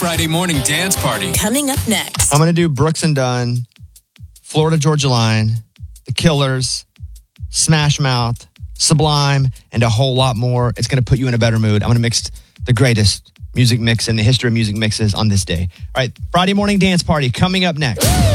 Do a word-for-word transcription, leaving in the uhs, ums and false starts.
Friday morning dance party. Coming up next. I'm going to do Brooks and Dunn, Florida Georgia Line, The Killers, Smash Mouth, Sublime, and a whole lot more. It's going to put you in a better mood. I'm going to mix the greatest music mix in the history of music mixes on this day. All right, Friday morning dance party coming up next.